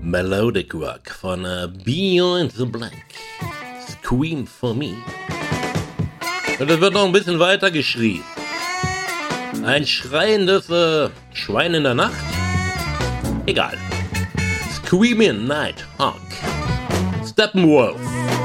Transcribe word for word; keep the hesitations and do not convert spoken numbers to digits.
Melodic Rock von uh, Beyond the Black. Scream for me. Und es wird noch ein bisschen weiter geschrien. Ein schreiendes äh, Schwein in der Nacht? Egal. Screaming Night Hawk. Steppenwolf.